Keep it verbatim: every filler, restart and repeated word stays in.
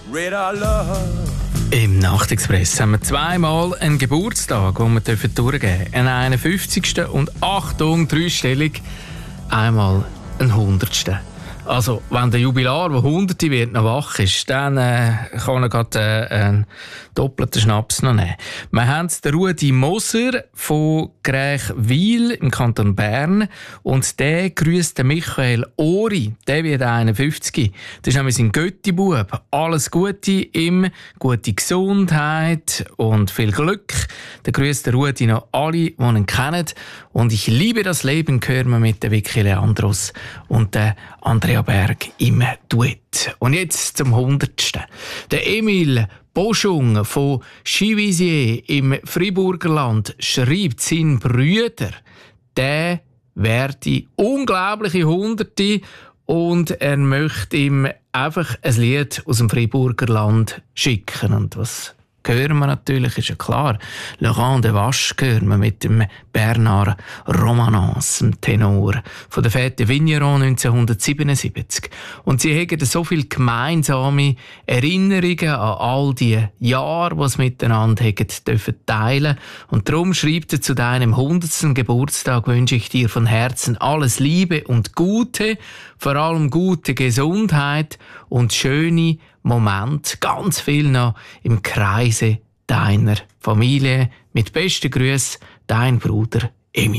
Im Nachtexpress haben wir zweimal einen Geburtstag, den wir durchgeben dürfen. Einen einundfünfzigsten und Achtung, dreistellig, einmal einen hundertsten. Also, wenn der Jubilar, der Hunderte wird, noch wach ist, dann äh, kann er gerade äh, einen doppelten Schnaps noch nehmen. Wir haben den Rudi Moser von Grächwil im Kanton Bern und der grüsst den Michael Ori. Der wird einundfünfzig. Das ist nämlich sein Götti-Bub. Alles Gute ihm, gute Gesundheit und viel Glück. Der grüsst der Rudi noch alle, die ihn kennen. Und ich liebe das Leben, hören wir mit der Vicky Leandros und der Andrea Berg im Duett. Und jetzt zum hundertsten. Der Emil Boschung von Chivisier im Friburgerland schreibt, sein Brüder, der werde unglaubliche Hunderte und er möchte ihm einfach ein Lied aus dem Friburgerland schicken. Und was hören wir natürlich, ist ja klar. Laurent de Vache hören wir mit dem Bernard Romanens, dem Tenor von der Fête Vigneron neunzehnhundertsiebenundsiebzig. Und sie haben so viele gemeinsame Erinnerungen an all die Jahre, die sie miteinander haben dürfen teilen. Und darum schreibt er: zu deinem hundertsten Geburtstag wünsche ich dir von Herzen alles Liebe und Gute, vor allem gute Gesundheit und schöne Moment, ganz viel noch im Kreise deiner Familie. Mit besten Grüßen, dein Bruder Emil.